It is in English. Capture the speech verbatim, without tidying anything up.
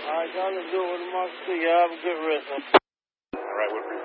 All right, y'all can do what must be. Y'all have a good rest. All right, what